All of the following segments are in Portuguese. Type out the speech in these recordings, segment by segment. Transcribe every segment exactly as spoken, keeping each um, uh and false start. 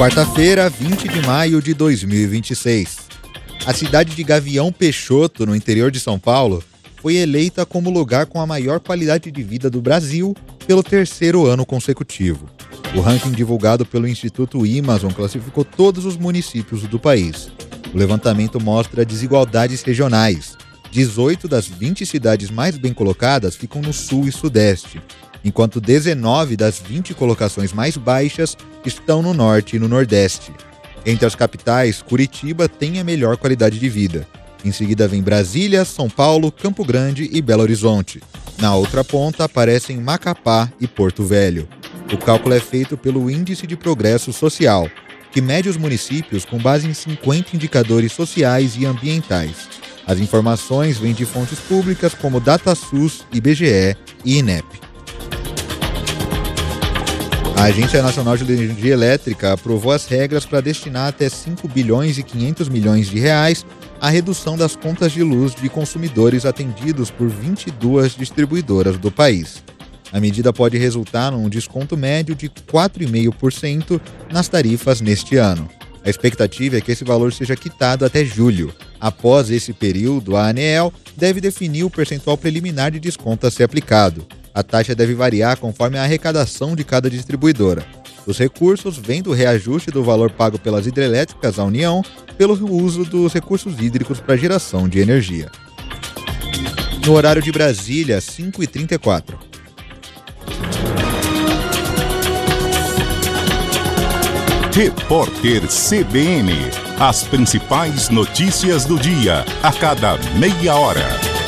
Quarta-feira, vinte de maio de dois mil e vinte e seis. A cidade de Gavião Peixoto, no interior de São Paulo, foi eleita como lugar com a maior qualidade de vida do Brasil pelo terceiro ano consecutivo. O ranking divulgado pelo Instituto Imazon classificou todos os municípios do país. O levantamento mostra desigualdades regionais. dezoito das vinte cidades mais bem colocadas ficam no sul e sudeste, enquanto dezenove das vinte colocações mais baixas estão no norte e no nordeste. Entre as capitais, Curitiba tem a melhor qualidade de vida. Em seguida vem Brasília, São Paulo, Campo Grande e Belo Horizonte. Na outra ponta aparecem Macapá e Porto Velho. O cálculo é feito pelo Índice de Progresso Social, que mede os municípios com base em cinquenta indicadores sociais e ambientais. As informações vêm de fontes públicas como DataSUS, I B G E e INEP. A Agência Nacional de Energia Elétrica aprovou as regras para destinar até cinco bilhões e quinhentos milhões de reais à redução das contas de luz de consumidores atendidos por vinte e duas distribuidoras do país. A medida pode resultar num desconto médio de quatro vírgula cinco por cento nas tarifas neste ano. A expectativa é que esse valor seja quitado até julho. Após esse período, a ANEEL deve definir o percentual preliminar de desconto a ser aplicado. A taxa deve variar conforme a arrecadação de cada distribuidora. Os recursos vêm do reajuste do valor pago pelas hidrelétricas à União pelo uso dos recursos hídricos para geração de energia. No horário de Brasília, cinco e trinta e quatro. Repórter C B N. As principais notícias do dia, a cada meia hora.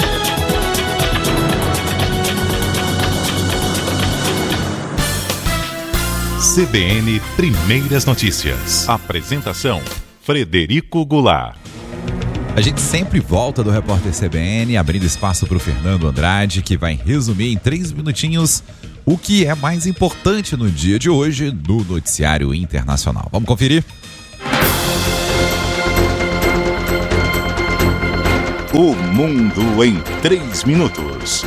C B N Primeiras Notícias. Apresentação: Frederico Goulart. A gente sempre volta do Repórter C B N, abrindo espaço para o Fernando Andrade, que vai resumir em três minutinhos o que é mais importante no dia de hoje no noticiário internacional. Vamos conferir? O Mundo em três minutos.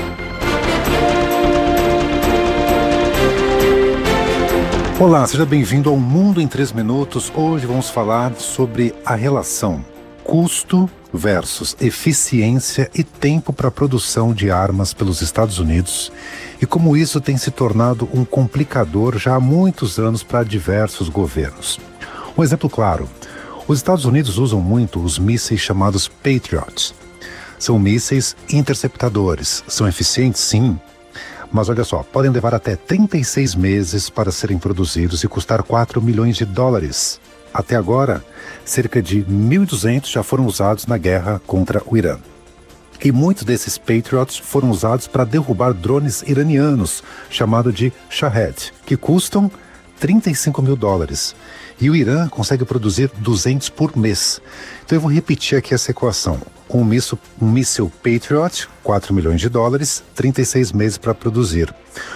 Olá, seja bem-vindo ao Mundo em três minutos. Hoje vamos falar sobre a relação custo versus eficiência e tempo para a produção de armas pelos Estados Unidos e como isso tem se tornado um complicador já há muitos anos para diversos governos. Um exemplo claro, os Estados Unidos usam muito os mísseis chamados Patriot. São mísseis interceptadores, são eficientes sim, mas olha só, podem levar até trinta e seis meses para serem produzidos e custar quatro milhões de dólares. Até agora, cerca de mil e duzentos já foram usados na guerra contra o Irã. E muitos desses Patriots foram usados para derrubar drones iranianos, chamado de Shahed, que custam trinta e cinco mil dólares. E o Irã consegue produzir duzentos por mês. Então eu vou repetir aqui essa equação. Um míssil, um míssil Patriot, quatro milhões de dólares, trinta e seis meses para produzir.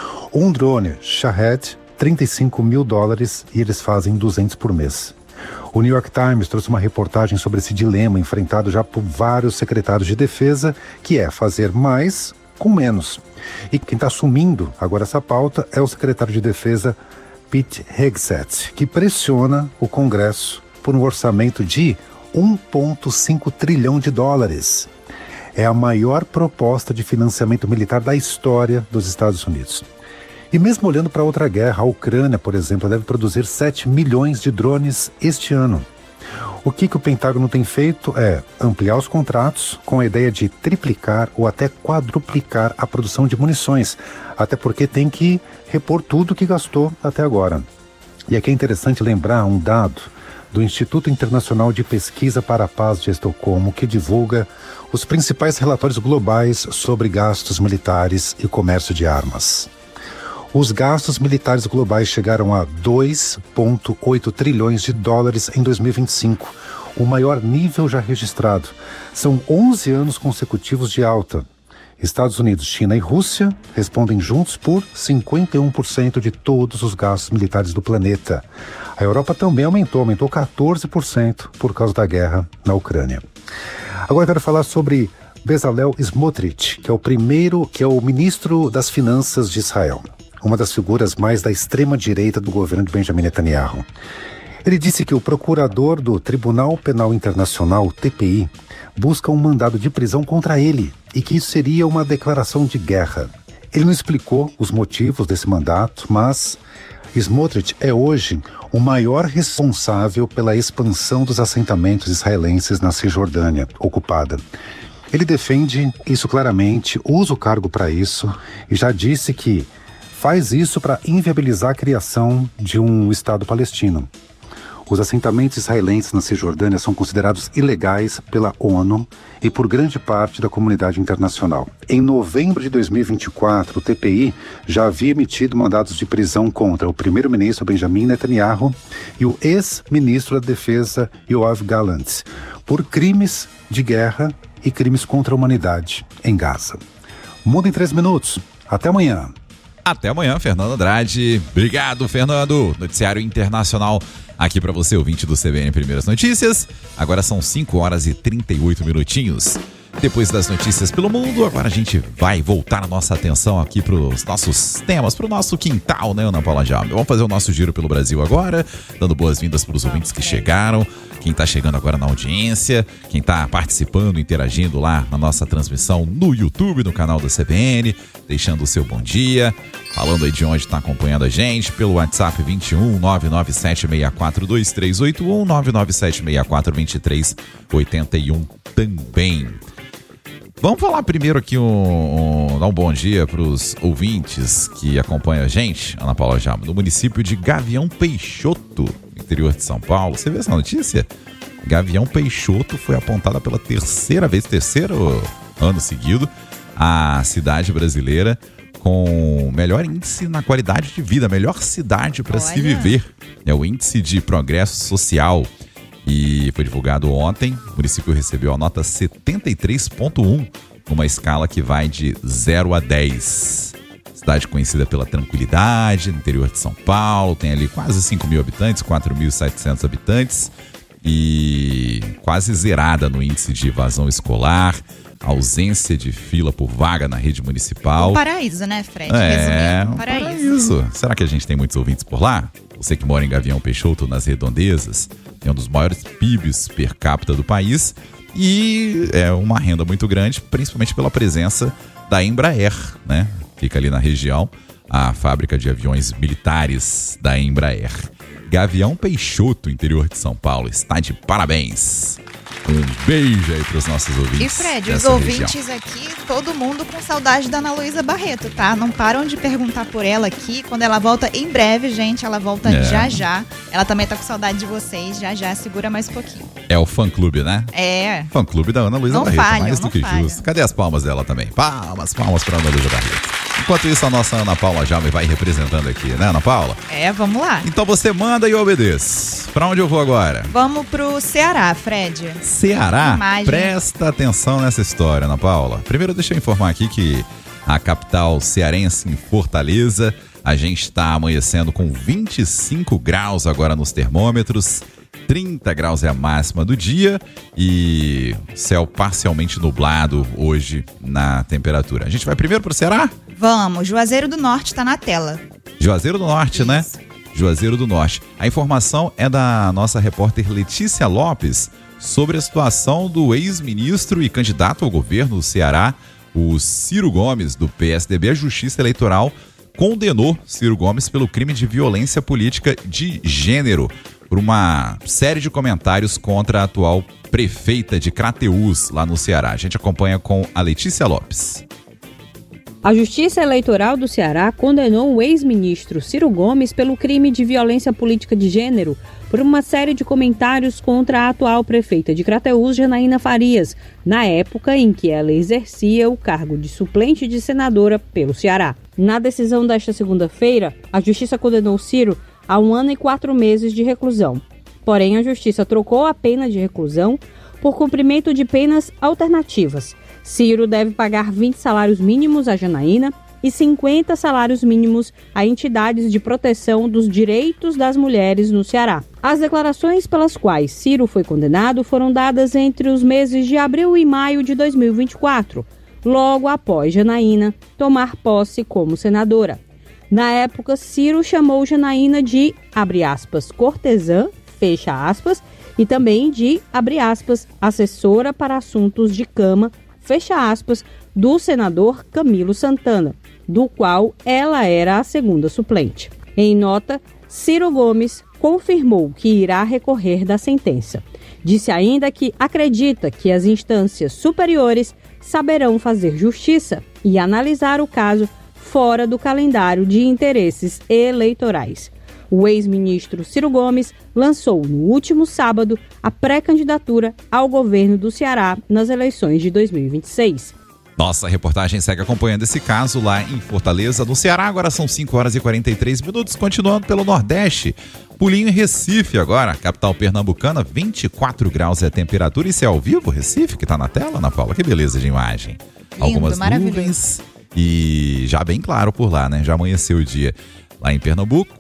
Um drone Shahed, trinta e cinco mil dólares e eles fazem duzentos por mês. O New York Times trouxe uma reportagem sobre esse dilema enfrentado já por vários secretários de defesa, que é fazer mais com menos. E quem está assumindo agora essa pauta é o secretário de defesa Pete Hegseth, que pressiona o Congresso por um orçamento de um vírgula cinco trilhão de dólares. É a maior proposta de financiamento militar da história dos Estados Unidos. E mesmo olhando para outra guerra, a Ucrânia, por exemplo, deve produzir sete milhões de drones este ano. O que, que o Pentágono tem feito é ampliar os contratos com a ideia de triplicar ou até quadruplicar a produção de munições, até porque tem que repor tudo que gastou até agora. E aqui é interessante lembrar um dado do Instituto Internacional de Pesquisa para a Paz de Estocolmo, que divulga os principais relatórios globais sobre gastos militares e comércio de armas. Os gastos militares globais chegaram a dois vírgula oito trilhões de dólares em dois mil e vinte e cinco, o maior nível já registrado. São onze anos consecutivos de alta. Estados Unidos, China e Rússia respondem juntos por cinquenta e um por cento de todos os gastos militares do planeta. A Europa também aumentou, aumentou quatorze por cento por causa da guerra na Ucrânia. Agora eu quero falar sobre Bezalel Smotrich, que é o primeiro, que é o ministro das Finanças de Israel, uma das figuras mais da extrema-direita do governo de Benjamin Netanyahu. Ele disse que o procurador do Tribunal Penal Internacional, T P I, busca um mandado de prisão contra ele e que isso seria uma declaração de guerra. Ele não explicou os motivos desse mandato, mas Smotrich é hoje o maior responsável pela expansão dos assentamentos israelenses na Cisjordânia ocupada. Ele defende isso claramente, usa o cargo para isso e já disse que faz isso para inviabilizar a criação de um Estado palestino. Os assentamentos israelenses na Cisjordânia são considerados ilegais pela ONU e por grande parte da comunidade internacional. Em novembro de dois mil e vinte e quatro, o T P I já havia emitido mandados de prisão contra o primeiro-ministro Benjamin Netanyahu e o ex-ministro da Defesa Yoav Gallant por crimes de guerra e crimes contra a humanidade em Gaza. Mundo em três minutos. Até amanhã. Até amanhã, Fernando Andrade. Obrigado, Fernando. Noticiário Internacional aqui para você, ouvinte do C B N Primeiras Notícias. Agora são cinco horas e trinta e oito minutinhos. Depois das notícias pelo mundo, agora a gente vai voltar a nossa atenção aqui para os nossos temas, para o nosso quintal, né, Ana Paula Jaume? Vamos fazer o nosso giro pelo Brasil agora, dando boas-vindas para os ouvintes que chegaram, quem está chegando agora na audiência, quem está participando, interagindo lá na nossa transmissão no YouTube, no canal da C B N, deixando o seu bom dia, falando aí de onde está acompanhando a gente, pelo WhatsApp vinte e um, nove nove sete seis quatro, dois três oito um, nove nove sete seis quatro, dois três oito um também. Vamos falar primeiro aqui, um, um, dar um bom dia para os ouvintes que acompanham a gente, Ana Paula Jaume, no município de Gavião Peixoto, interior de São Paulo. Você viu essa notícia? Gavião Peixoto foi apontada pela terceira vez, terceiro ano seguido, a cidade brasileira com melhor índice na qualidade de vida, melhor cidade para se viver. É o índice de progresso social. E foi divulgado ontem, o município recebeu a nota setenta e três ponto um, numa escala que vai de zero a dez. Cidade conhecida pela tranquilidade, no interior de São Paulo, tem ali quase cinco mil habitantes, quatro mil e setecentos habitantes, e quase zerada no índice de evasão escolar, ausência de fila por vaga na rede municipal. Um paraíso, né, Fred? É, um paraíso. paraíso. Será que a gente tem muitos ouvintes por lá? Você que mora em Gavião Peixoto, nas redondezas, é um dos maiores P I Bs per capita do país e é uma renda muito grande, principalmente pela presença da Embraer, né? Fica ali na região, a fábrica de aviões militares da Embraer. Gavião Peixoto, interior de São Paulo, está de parabéns. Um beijo aí para os nossos ouvintes. E Fred, os ouvintes região. Aqui, todo mundo com saudade da Ana Luísa Barreto, tá? Não param de perguntar por ela aqui. Quando ela volta em breve, gente, ela volta é. já já. Ela também tá com saudade de vocês, já já, segura mais um pouquinho. É o fã-clube, né? É. Fã-clube da Ana Luísa não Barreto, falham, mais do que falham. justo. Cadê as palmas dela também? Palmas, palmas para Ana Luísa Barreto. Enquanto isso, a nossa Ana Paula já vai representando aqui, né, Ana Paula? É, vamos lá. Então você manda e obedece. Pra onde eu vou agora? Vamos pro Ceará, Fred. Ceará? Presta atenção nessa história, Ana Paula. Primeiro, deixa eu informar aqui que a capital cearense, em Fortaleza, a gente está amanhecendo com vinte e cinco graus agora nos termômetros. trinta graus é a máxima do dia e céu parcialmente nublado hoje na temperatura. A gente vai primeiro pro Ceará? Vamos, Juazeiro do Norte tá na tela. Juazeiro do Norte, Isso. né? Juazeiro do Norte. A informação é da nossa repórter Letícia Lopes sobre a situação do ex-ministro e candidato ao governo do Ceará, o Ciro Gomes, do P S D B. A Justiça Eleitoral condenou Ciro Gomes pelo crime de violência política de gênero, por uma série de comentários contra a atual prefeita de Crateús, lá no Ceará. A gente acompanha com a Letícia Lopes. A Justiça Eleitoral do Ceará condenou o ex-ministro Ciro Gomes pelo crime de violência política de gênero por uma série de comentários contra a atual prefeita de Crateús, Janaína Farias, na época em que ela exercia o cargo de suplente de senadora pelo Ceará. Na decisão desta segunda-feira, a Justiça condenou Ciro a um ano e quatro meses de reclusão. Porém, a Justiça trocou a pena de reclusão por cumprimento de penas alternativas. Ciro deve pagar vinte salários mínimos a Janaína e cinquenta salários mínimos a entidades de proteção dos direitos das mulheres no Ceará. As declarações pelas quais Ciro foi condenado foram dadas entre os meses de abril e maio de dois mil e vinte e quatro, logo após Janaína tomar posse como senadora. Na época, Ciro chamou Janaína de, abre aspas, cortesã, fecha aspas, e também de, abre aspas, assessora para assuntos de cama, fecha aspas, do senador Camilo Santana, do qual ela era a segunda suplente. Em nota, Ciro Gomes confirmou que irá recorrer da sentença. Disse ainda que acredita que as instâncias superiores saberão fazer justiça e analisar o caso fora do calendário de interesses eleitorais. O ex-ministro Ciro Gomes lançou no último sábado a pré-candidatura ao governo do Ceará nas eleições de dois mil e vinte e seis. Nossa reportagem segue acompanhando esse caso lá em Fortaleza, no Ceará. Agora são cinco horas e quarenta e três minutos, continuando pelo Nordeste. Pulinho em Recife agora, capital pernambucana, vinte e quatro graus é a temperatura. Isso é ao vivo, Recife, que tá na tela, Ana Paula? Que beleza de imagem. Lindo, algumas nuvens e já bem claro por lá, né? Já amanheceu o dia lá em Pernambuco.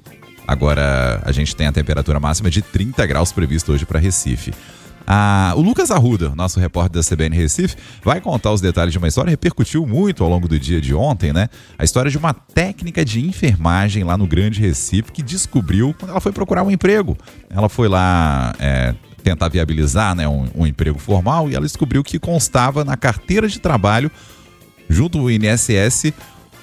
Agora a gente tem a temperatura máxima de trinta graus previsto hoje para Recife. Ah, o Lucas Arruda, nosso repórter da C B N Recife, vai contar os detalhes de uma história que repercutiu muito ao longo do dia de ontem, né? A história de uma técnica de enfermagem lá no Grande Recife que descobriu quando ela foi procurar um emprego. Ela foi lá é, tentar viabilizar, né, um, um emprego formal e ela descobriu que constava na carteira de trabalho, junto ao I N S S,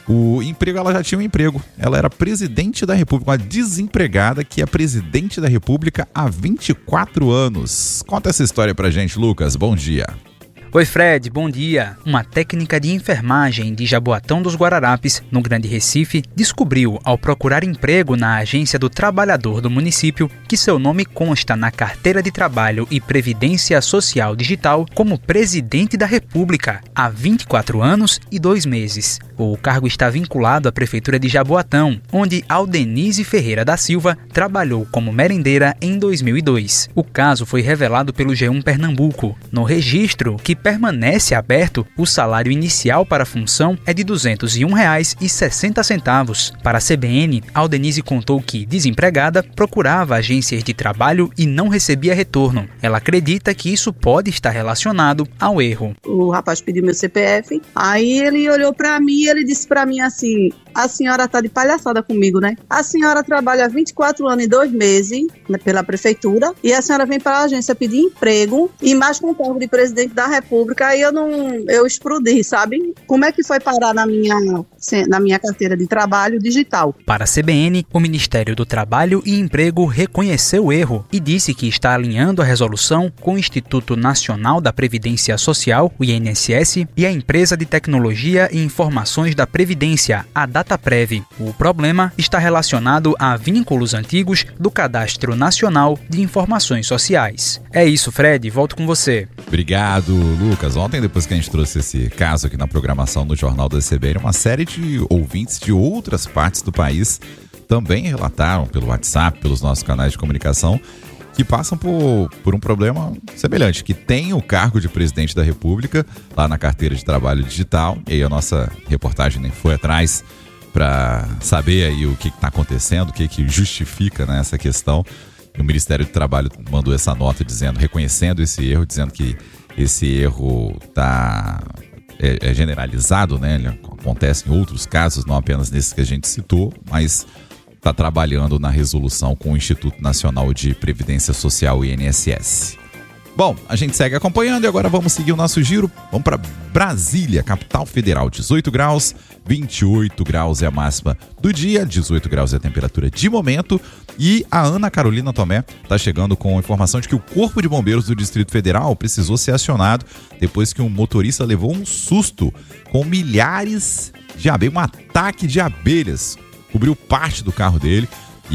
o emprego, ela já tinha um emprego. Ela era presidente da República, uma desempregada que é presidente da República há vinte e quatro anos. Conta essa história pra gente, Lucas. Bom dia. Oi Fred, bom dia. Uma técnica de enfermagem de Jaboatão dos Guararapes, no Grande Recife, descobriu, ao procurar emprego na Agência do Trabalhador do município, que seu nome consta na Carteira de Trabalho e Previdência Social Digital como presidente da República há vinte e quatro anos e dois meses. O cargo está vinculado à Prefeitura de Jaboatão, onde Aldenise Ferreira da Silva trabalhou como merendeira em dois mil e dois. O caso foi revelado pelo G um Pernambuco. No registro, que permanece aberto, o salário inicial para a função é de duzentos e um reais e sessenta centavos. Para a C B N, Aldenise contou que, desempregada, procurava agências de trabalho e não recebia retorno. Ela acredita que isso pode estar relacionado ao erro. O rapaz pediu meu C P F, aí ele olhou para mim e ele disse para mim assim: a senhora tá de palhaçada comigo, né? A senhora trabalha há vinte e quatro anos e dois meses, né, pela prefeitura, e a senhora vem para a agência pedir emprego e mais com o cargo de presidente da República. Aí eu não, eu explodi, sabe? Como é que foi parar na minha, na minha carteira de trabalho digital? Para a C B N, o Ministério do Trabalho e Emprego reconheceu o erro e disse que está alinhando a resolução com o Instituto Nacional da Previdência Social, o I N S S, e a Empresa de Tecnologia e Informações da Previdência, a Dataprev. O problema está relacionado a vínculos antigos do Cadastro Nacional de Informações Sociais. É isso, Fred. Volto com você. Obrigado, Lucas. Ontem, depois que a gente trouxe esse caso aqui na programação do Jornal da C B N, uma série de ouvintes de outras partes do país também relataram pelo WhatsApp, pelos nossos canais de comunicação, que passam por, por um problema semelhante, que tem o cargo de presidente da República lá na carteira de trabalho digital. E aí a nossa reportagem nem foi atrás para saber aí o que está acontecendo, o que, que justifica, né, essa questão. E o Ministério do Trabalho mandou essa nota dizendo, reconhecendo esse erro, dizendo que esse erro tá, é, é generalizado, né? Ele acontece em outros casos, não apenas nesses que a gente citou, mas está trabalhando na resolução com o Instituto Nacional de Previdência Social, I N S S. Bom, a gente segue acompanhando e agora vamos seguir o nosso giro. Vamos para Brasília, capital federal, dezoito graus, vinte e oito graus é a máxima do dia, dezoito graus é a temperatura de momento. E a Ana Carolina Tomé está chegando com a informação de que o Corpo de Bombeiros do Distrito Federal precisou ser acionado depois que um motorista levou um susto com milhares de abelhas, um ataque de abelhas. Cobriu parte do carro dele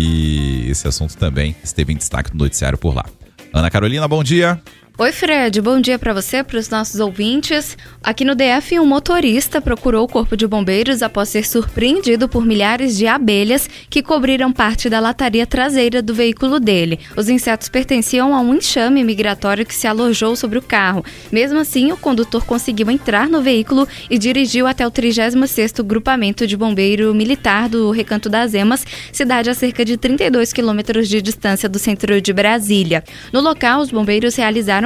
e esse assunto também esteve em destaque no noticiário por lá. Ana Carolina, bom dia. Oi Fred, bom dia para você, para os nossos ouvintes. Aqui no D F, um motorista procurou o Corpo de Bombeiros após ser surpreendido por milhares de abelhas que cobriram parte da lataria traseira do veículo dele. Os insetos pertenciam a um enxame migratório que se alojou sobre o carro. Mesmo assim, o condutor conseguiu entrar no veículo e dirigiu até o trigésimo sexto Grupamento de Bombeiro Militar do Recanto das Emas, cidade a cerca de trinta e dois quilômetros de distância do centro de Brasília. No local, os bombeiros realizaram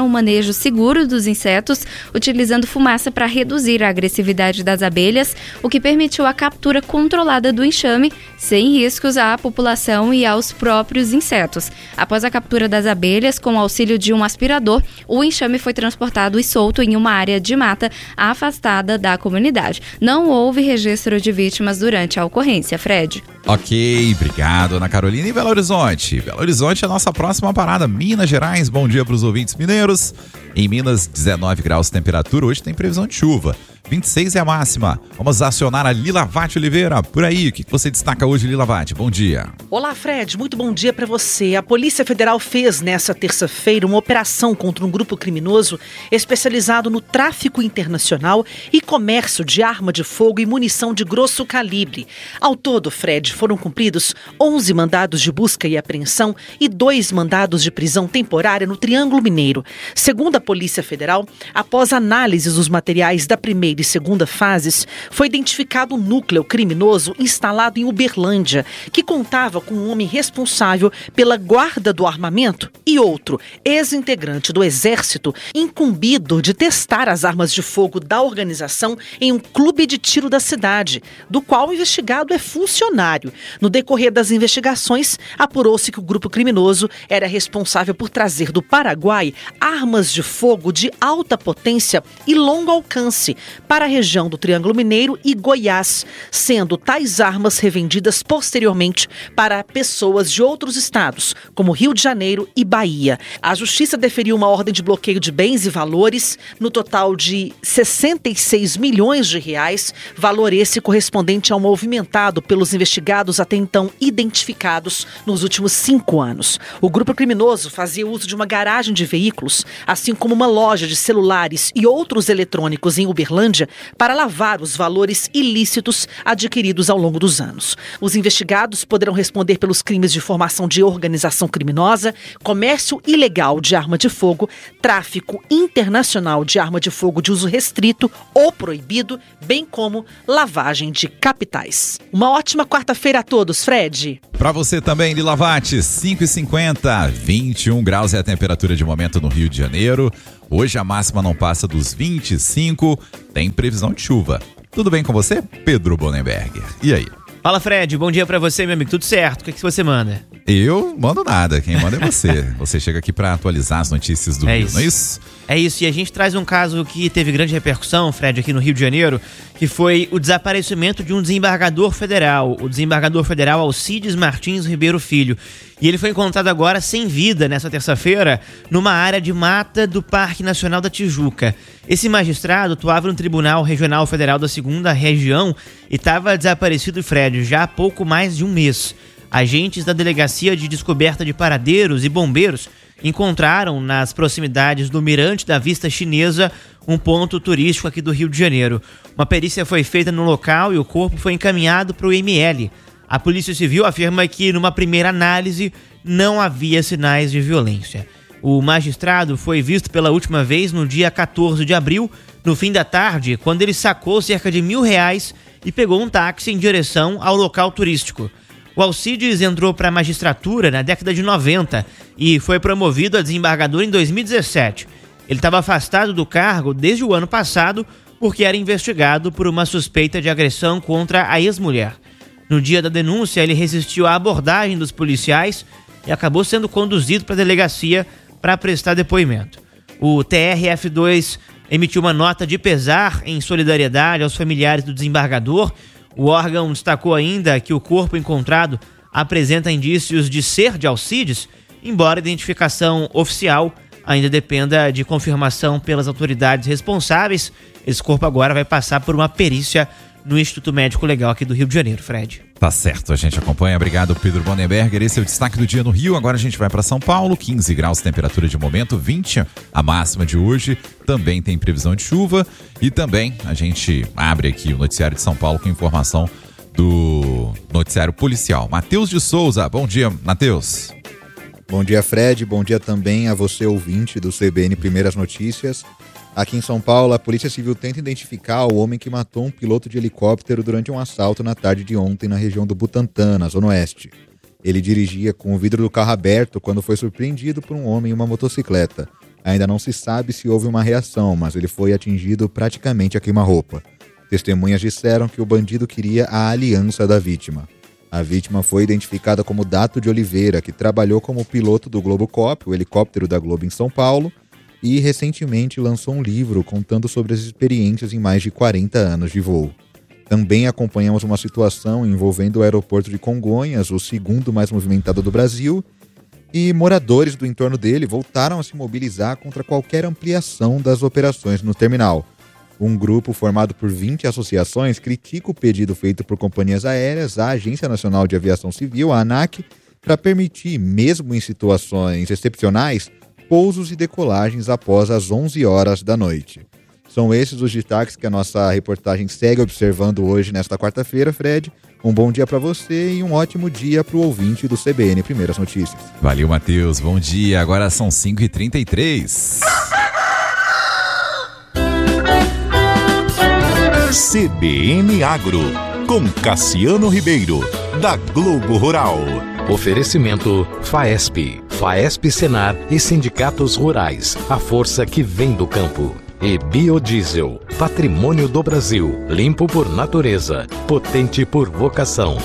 um manejo seguro dos insetos, utilizando fumaça para reduzir a agressividade das abelhas, o que permitiu a captura controlada do enxame, sem riscos à população e aos próprios insetos. Após a captura das abelhas, com o auxílio de um aspirador, o enxame foi transportado e solto em uma área de mata afastada da comunidade. Não houve registro de vítimas durante a ocorrência, Fred. Ok, obrigado, Ana Carolina. E Belo Horizonte? Belo Horizonte é a nossa próxima parada. Minas Gerais, bom dia para os ouvintes mineiros. Em Minas, dezenove graus de temperatura. Hoje tem previsão de chuva. vinte e seis é a máxima. Vamos acionar a Lila Vatti Oliveira. Por aí, o que você destaca hoje, Lila Vatti? Bom dia. Olá, Fred. Muito bom dia para você. A Polícia Federal fez nessa terça-feira uma operação contra um grupo criminoso especializado no tráfico internacional e comércio de arma de fogo e munição de grosso calibre. Ao todo, Fred, foram cumpridos onze mandados de busca e apreensão e dois mandados de prisão temporária no Triângulo Mineiro. Segundo a Polícia Federal, após análises dos materiais da primeira e segunda fases, foi identificado um núcleo criminoso instalado em Uberlândia, que contava com um homem responsável pela guarda do armamento e outro, ex-integrante do Exército, incumbido de testar as armas de fogo da organização em um clube de tiro da cidade, do qual o investigado é funcionário. No decorrer das investigações, apurou-se que o grupo criminoso era responsável por trazer do Paraguai armas de fogo de alta potência e longo alcance para a região do Triângulo Mineiro e Goiás, sendo tais armas revendidas posteriormente para pessoas de outros estados, como Rio de Janeiro e Bahia. A Justiça deferiu uma ordem de bloqueio de bens e valores, no total de sessenta e seis milhões de reais, valor esse correspondente ao movimentado pelos investigados até então identificados nos últimos cinco anos. O grupo criminoso fazia uso de uma garagem de veículos, assim como uma loja de celulares e outros eletrônicos em Uberlândia, para lavar os valores ilícitos adquiridos ao longo dos anos. Os investigados poderão responder pelos crimes de formação de organização criminosa, comércio ilegal de arma de fogo, tráfico internacional de arma de fogo de uso restrito ou proibido, bem como lavagem de capitais. Uma ótima quarta-feira a todos, Fred. Para você também, Lila Vatti, cinco e cinquenta, vinte e um graus é a temperatura de momento no Rio de Janeiro. Hoje a máxima não passa dos vinte e cinco, tem previsão de chuva. Tudo bem com você, Pedro Bonenberger? E aí? Fala, Fred, bom dia pra você, meu amigo, tudo certo? O que, é que você manda? Eu mando nada, quem manda é você. Você chega aqui pra atualizar as notícias do é Rio, isso. não é isso? É isso, e a gente traz um caso que teve grande repercussão, Fred, aqui no Rio de Janeiro, que foi o desaparecimento de um desembargador federal, o desembargador federal Alcides Martins Ribeiro Filho. E ele foi encontrado agora sem vida nessa terça-feira numa área de mata do Parque Nacional da Tijuca. Esse magistrado atuava no Tribunal Regional Federal da segunda Região e estava desaparecido, Fred, já há pouco mais de um mês. Agentes da Delegacia de Descoberta de Paradeiros e bombeiros encontraram nas proximidades do Mirante da Vista Chinesa, um ponto turístico aqui do Rio de Janeiro. Uma perícia foi feita no local e o corpo foi encaminhado para o I M L. A Polícia Civil afirma que, numa primeira análise, não havia sinais de violência. O magistrado foi visto pela última vez no dia quatorze de abril, no fim da tarde, quando ele sacou cerca de mil reais e pegou um táxi em direção ao local turístico. O Alcides entrou para a magistratura na década de noventa e foi promovido a desembargador em dois mil e dezessete. Ele estava afastado do cargo desde o ano passado porque era investigado por uma suspeita de agressão contra a ex-mulher. No dia da denúncia, ele resistiu à abordagem dos policiais e acabou sendo conduzido para a delegacia para prestar depoimento. O T R F dois emitiu uma nota de pesar em solidariedade aos familiares do desembargador. O órgão destacou ainda que o corpo encontrado apresenta indícios de ser de Alcides, embora a identificação oficial ainda dependa de confirmação pelas autoridades responsáveis. Esse corpo agora vai passar por uma perícia no Instituto Médico Legal aqui do Rio de Janeiro, Fred. Tá certo, a gente acompanha. Obrigado, Pedro Bonenberger. Esse é o destaque do dia no Rio. Agora a gente vai para São Paulo, quinze graus, temperatura de momento, vinte a máxima de hoje. Também tem previsão de chuva e também a gente abre aqui o noticiário de São Paulo com informação do noticiário policial. Matheus de Souza, bom dia, Matheus. Bom dia, Fred. Bom dia também a você, ouvinte do C B N Primeiras Notícias. Aqui em São Paulo, a Polícia Civil tenta identificar o homem que matou um piloto de helicóptero durante um assalto na tarde de ontem na região do Butantã, na Zona Oeste. Ele dirigia com o vidro do carro aberto quando foi surpreendido por um homem em uma motocicleta. Ainda não se sabe se houve uma reação, mas ele foi atingido praticamente a queima-roupa. Testemunhas disseram que o bandido queria a aliança da vítima. A vítima foi identificada como Dato de Oliveira, que trabalhou como piloto do Globocop, o helicóptero da Globo em São Paulo, e recentemente lançou um livro contando sobre as experiências em mais de quarenta anos de voo. Também acompanhamos uma situação envolvendo o aeroporto de Congonhas, o segundo mais movimentado do Brasil, e moradores do entorno dele voltaram a se mobilizar contra qualquer ampliação das operações no terminal. Um grupo formado por vinte associações critica o pedido feito por companhias aéreas à Agência Nacional de Aviação Civil, a ANAC, para permitir, mesmo em situações excepcionais, pousos e decolagens após as onze horas da noite. São esses os destaques que a nossa reportagem segue observando hoje, nesta quarta-feira, Fred. Um bom dia para você e um ótimo dia para o ouvinte do C B N Primeiras Notícias. Valeu, Matheus. Bom dia. Agora são cinco e trinta e três. C B N Agro, com Cassiano Ribeiro, da Globo Rural. Oferecimento FAESP, FAESP Senar e Sindicatos Rurais, a força que vem do campo. E Biodiesel, patrimônio do Brasil, limpo por natureza, potente por vocação.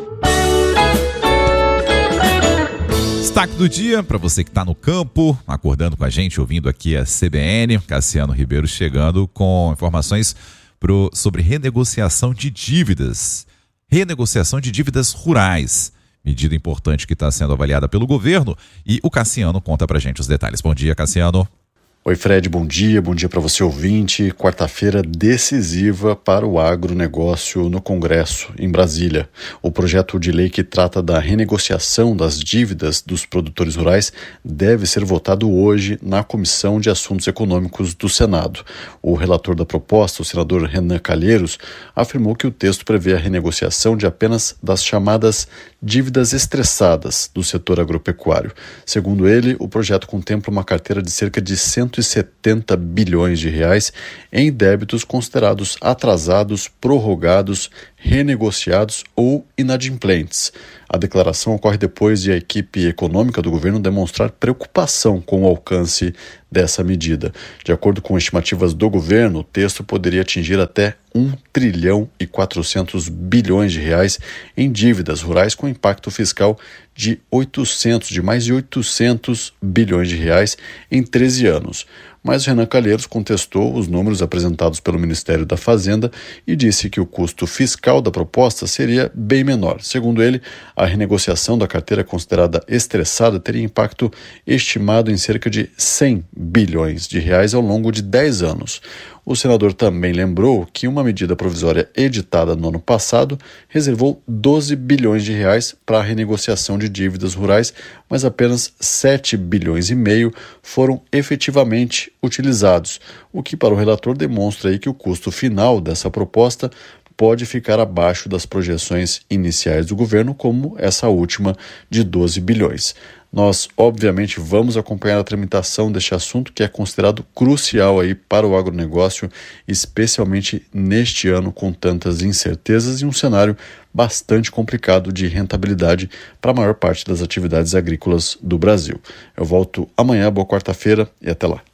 Destaque do dia para você que está no campo, acordando com a gente, ouvindo aqui a C B N. Cassiano Ribeiro chegando com informações pro, sobre renegociação de dívidas. Renegociação de dívidas rurais. Medida importante que está sendo avaliada pelo governo. E o Cassiano conta pra gente os detalhes. Bom dia, Cassiano. Oi, Fred, bom dia, bom dia para você ouvinte. Quarta-feira decisiva para o agronegócio no Congresso, em Brasília. O projeto de lei que trata da renegociação das dívidas dos produtores rurais deve ser votado hoje na Comissão de Assuntos Econômicos do Senado. O relator da proposta, o senador Renan Calheiros, afirmou que o texto prevê a renegociação de apenas das chamadas dívidas estressadas do setor agropecuário. Segundo ele, o projeto contempla uma carteira de cerca de cento e setenta bilhões de reais em débitos considerados atrasados, prorrogados, renegociados ou inadimplentes. A declaração ocorre depois de a equipe econômica do governo demonstrar preocupação com o alcance dessa medida. De acordo com estimativas do governo, o texto poderia atingir até um trilhão e quatrocentos bilhões de reais em dívidas rurais, com impacto fiscal de oitocentos, de mais de oitocentos bilhões de reais em treze anos. Mas Renan Calheiros contestou os números apresentados pelo Ministério da Fazenda e disse que o custo fiscal da proposta seria bem menor. Segundo ele, a renegociação da carteira considerada estressada teria impacto estimado em cerca de cem bilhões de reais ao longo de dez anos. O senador também lembrou que uma medida provisória editada no ano passado reservou doze bilhões de reais para a renegociação de dívidas rurais, mas apenas sete bilhões e meio foram efetivamente utilizados, o que para o relator demonstra aí que o custo final dessa proposta pode ficar abaixo das projeções iniciais do governo, como essa última de doze bilhões. Nós, obviamente, vamos acompanhar a tramitação deste assunto, que é considerado crucial aí para o agronegócio, especialmente neste ano com tantas incertezas e um cenário bastante complicado de rentabilidade para a maior parte das atividades agrícolas do Brasil. Eu volto amanhã, boa quarta-feira e até lá.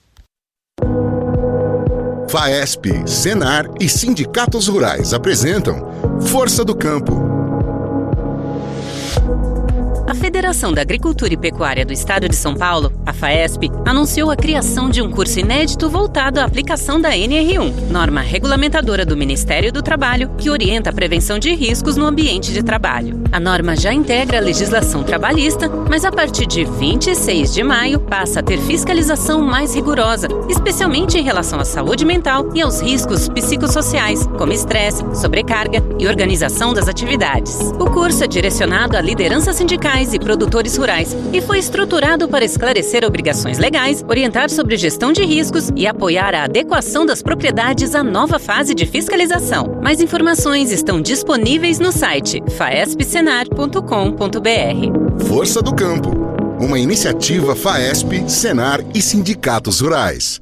FAESP, Senar e Sindicatos Rurais apresentam Força do Campo. A Federação da Agricultura e Pecuária do Estado de São Paulo, a FAESP, anunciou a criação de um curso inédito voltado à aplicação da N R um, norma regulamentadora do Ministério do Trabalho, que orienta a prevenção de riscos no ambiente de trabalho. A norma já integra a legislação trabalhista, mas a partir de vinte e seis de maio passa a ter fiscalização mais rigorosa, especialmente em relação à saúde mental e aos riscos psicossociais, como estresse, sobrecarga e organização das atividades. O curso é direcionado a lideranças sindicais e produtores rurais e foi estruturado para esclarecer obrigações legais, orientar sobre gestão de riscos e apoiar a adequação das propriedades à nova fase de fiscalização. Mais informações estão disponíveis no site faesp senar ponto com ponto b r. Força do Campo, uma iniciativa FAESP, Senar e Sindicatos Rurais.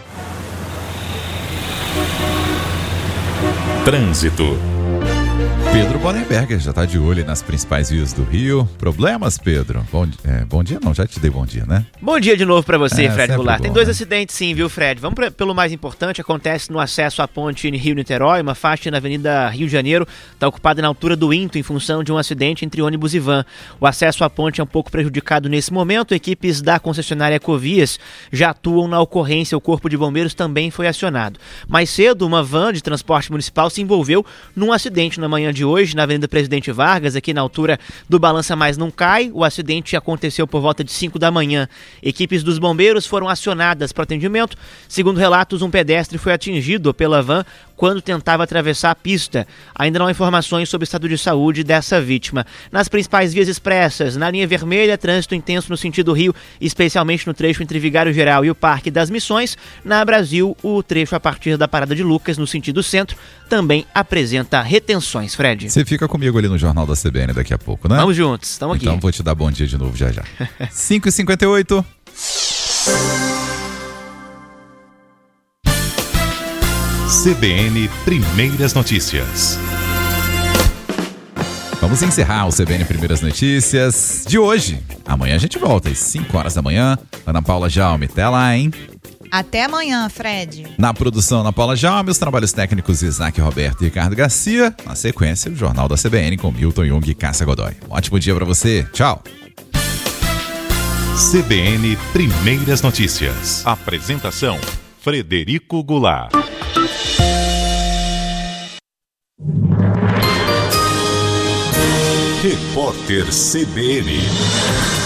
Trânsito. Pedro Bonenberger já está de olho nas principais vias do Rio. Problemas, Pedro? Bom, é, bom dia não, já te dei bom dia, né? Bom dia de novo para você, é, Fred Goulart. Bom, Tem dois né? acidentes sim, viu, Fred? Vamos pra, pelo mais importante, acontece no acesso à ponte Rio-Niterói, uma faixa na Avenida Rio de Janeiro, está ocupada na altura do Into em função de um acidente entre ônibus e van. O acesso à ponte é um pouco prejudicado nesse momento, equipes da concessionária Ecovias já atuam na ocorrência, o Corpo de Bombeiros também foi acionado. Mais cedo, uma van de transporte municipal se envolveu num acidente na manhã de hoje, na Avenida Presidente Vargas, aqui na altura do Balança Mais Não Cai. O acidente aconteceu por volta de cinco da manhã. Equipes dos bombeiros foram acionadas para o atendimento. Segundo relatos, um pedestre foi atingido pela van quando tentava atravessar a pista. Ainda não há informações sobre o estado de saúde dessa vítima. Nas principais vias expressas, na linha vermelha, trânsito intenso no sentido Rio, especialmente no trecho entre Vigário Geral e o Parque das Missões. Na Brasil, o trecho a partir da Parada de Lucas, no sentido centro, também apresenta retenções, Fred. Você fica comigo ali no Jornal da C B N daqui a pouco, né? Vamos juntos, estamos aqui. Então vou te dar bom dia de novo já já. cinco e cinquenta e oito. C B N Primeiras Notícias. Vamos encerrar o C B N Primeiras Notícias de hoje. Amanhã a gente volta às cinco horas da manhã. Ana Paula Jaume, até lá, hein? Até amanhã, Fred. Na produção, Ana Paula Jaume, os trabalhos técnicos Isaac Roberto e Ricardo Garcia. Na sequência, o Jornal da C B N com Milton Jung e Cássia Godoy. Um ótimo dia pra você. Tchau. C B N Primeiras Notícias. Apresentação: Frederico Goulart. Repórter C B N.